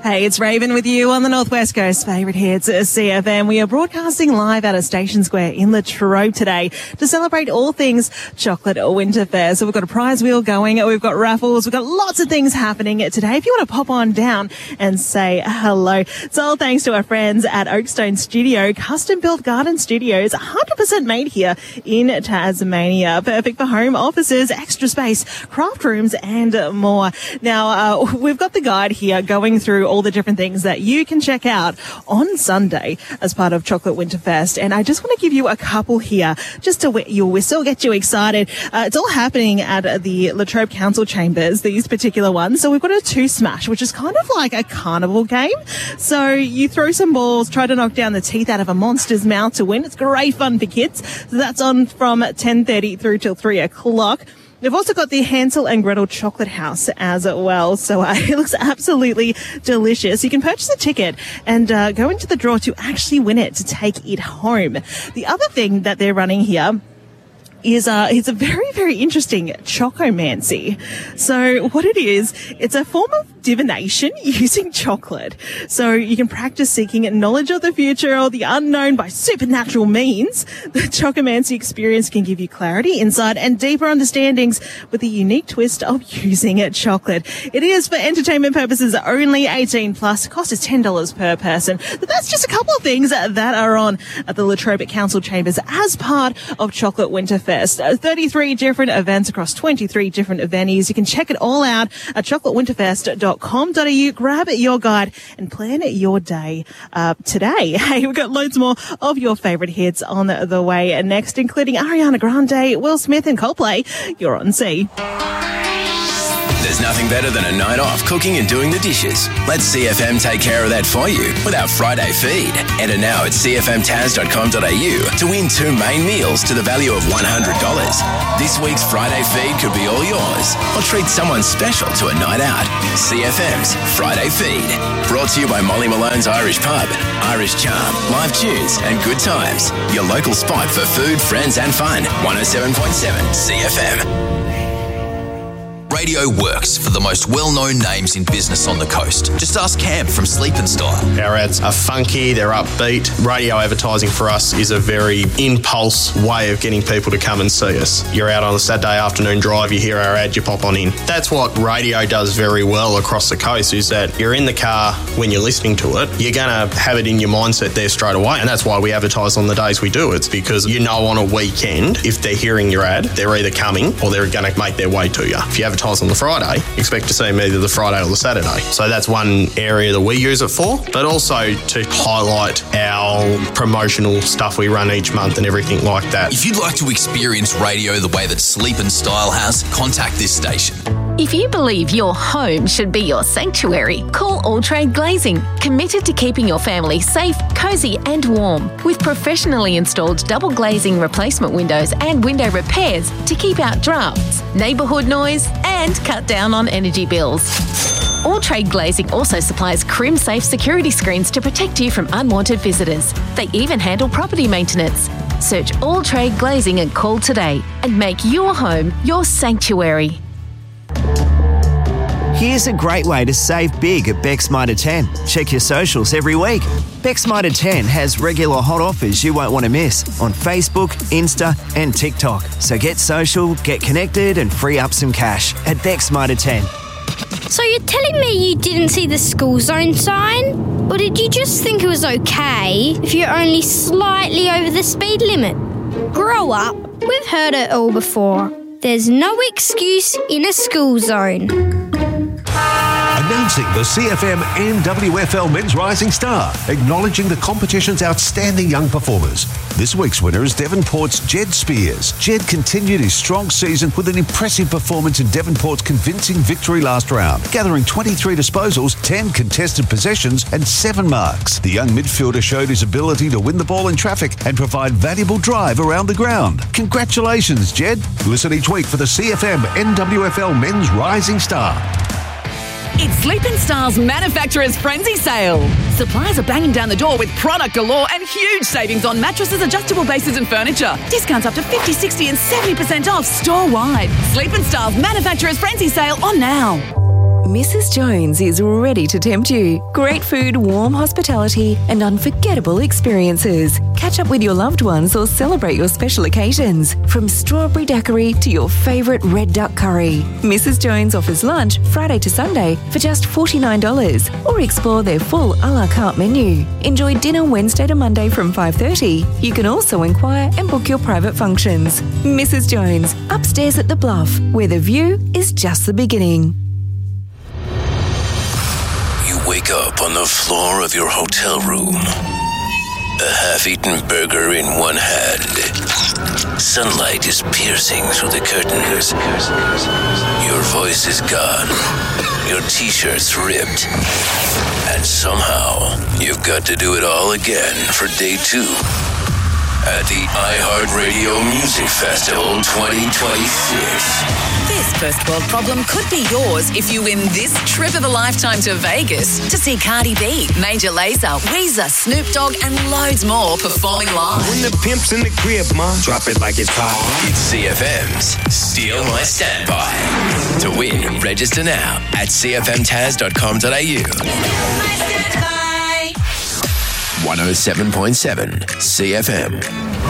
Hey, it's Raven with you on the Northwest Coast favourite hits CFM. We are broadcasting live out of Station Square in Latrobe today to celebrate all things Chocolate Winterfest. So we've got a prize wheel going, we've got raffles, we've got lots of things happening today. If you want to pop on down and say hello, it's all thanks to our friends at Oakstone Studio, custom-built garden studios, 100% made here in Tasmania. Perfect for home offices, extra space, craft rooms and more. Now, we've got the guide here going through all the different things that you can check out on Sunday as part of Chocolate Winterfest. And I just want to give you a couple here just to wet your whistle, get you excited. It's all happening at the Latrobe Council Chambers, these particular ones. So we've got a two smash, which is kind of like a carnival game. So you throw some balls, try to knock down the teeth out of a monster's mouth to win. It's great fun for kids. So that's on from 10:30 through till 3 o'clock. They've also got the Hansel and Gretel Chocolate House as well. So it looks absolutely delicious. You can purchase a ticket and go into the draw to actually win it, to take it home. The other thing that they're running here is it's a very, very interesting chocomancy. So what it is, it's a form of divination using chocolate. So you can practice seeking knowledge of the future or the unknown by supernatural means. The chocomancy experience can give you clarity, insight and deeper understandings with the unique twist of using chocolate. It is for entertainment purposes only, 18 plus. Cost is $10 per person. But that's just a couple of things that are on at the Latrobe Council Chambers as part of Chocolate Winterfest. 33 different events across 23 different venues. You can check it all out at chocolatewinterfest.com.au. Grab your guide and plan your day today. Hey, we've got loads more of your favourite hits on the way next, including Ariana Grande, Will Smith and Coldplay. You're on C. There's nothing better than a night off cooking and doing the dishes. Let CFM take care of that for you with our Friday feed. Enter now at cfmtaz.com.au to win 2 main meals to the value of $100. This week's Friday feed could be all yours, or treat someone special to a night out. CFM's Friday feed. Brought to you by Molly Malone's Irish Pub, Irish Charm, live tunes and good times. Your local spot for food, friends and fun. 107.7 CFM. Radio works for the most well-known names in business on the coast. Just ask Cam from Sleep and Style. Our ads are funky, they're upbeat. Radio advertising for us is a very impulse way of getting people to come and see us. You're out on a Saturday afternoon drive, you hear our ad, you pop on in. That's what radio does very well across the coast, is that you're in the car when you're listening to it, you're going to have it in your mindset there straight away, and that's why we advertise on the days we do. It's because you know on a weekend, if they're hearing your ad, they're either coming or they're going to make their way to you. If you advertise on the Friday, expect to see them either the Friday or the Saturday. So that's one area that we use it for, but also to highlight our promotional stuff we run each month and everything like that. If you'd like to experience radio the way that Sleep and Style has, contact this station. If you believe your home should be your sanctuary, call All Trade Glazing, committed to keeping your family safe, cosy and warm, with professionally installed double glazing replacement windows and window repairs to keep out drafts, neighbourhood noise and cut down on energy bills. All Trade Glazing also supplies Crim-safe security screens to protect you from unwanted visitors. They even handle property maintenance. Search All Trade Glazing and call today and make your home your sanctuary. Here's a great way to save big at Beck's Mitre 10. Check your socials every week. Beck's Mitre 10 has regular hot offers you won't want to miss on Facebook, Insta and TikTok. So get social, get connected and free up some cash at Beck's Mitre 10. So you're telling me you didn't see the school zone sign? Or did you just think it was okay if you're only slightly over the speed limit? Grow up. We've heard it all before. There's no excuse in a school zone. Announcing the CFM NWFL Men's Rising Star, acknowledging the competition's outstanding young performers. This week's winner is Devonport's Jed Spears. Jed continued his strong season with an impressive performance in Devonport's convincing victory last round, gathering 23 disposals, 10 contested possessions and 7 marks. The young midfielder showed his ability to win the ball in traffic and provide valuable drive around the ground. Congratulations, Jed. Listen each week for the CFM NWFL Men's Rising Star. It's Sleep and Style's Manufacturer's Frenzy Sale. Suppliers are banging down the door with product galore and huge savings on mattresses, adjustable bases and furniture. Discounts up to 50, 60 and 70% off store-wide. Sleep and Style's Manufacturer's Frenzy Sale on now. Mrs. Jones is ready to tempt you. Great food, warm hospitality, and unforgettable experiences. Catch up with your loved ones or celebrate your special occasions. From strawberry daiquiri to your favourite red duck curry. Mrs. Jones offers lunch Friday to Sunday for just $49, or explore their full a la carte menu. Enjoy dinner Wednesday to Monday from 5:30. You can also inquire and book your private functions. Mrs. Jones, upstairs at the Bluff, where the view is just the beginning. You wake up on the floor of your hotel room. A half-eaten burger in one hand. Sunlight is piercing through the curtains. Your voice is gone. Your t-shirt's ripped. And somehow, you've got to do it all again for day 2 at the iHeartRadio Music Festival 2026. This first world problem could be yours if you win this trip of a lifetime to Vegas to see Cardi B, Major Lazer, Weezer, Snoop Dogg, and loads more performing live. When the pimp's in the crib, ma, drop it like it's hot. It's CFM's Steal My Standby. To win, register now at cfmtaz.com.au. 107.7 CFM.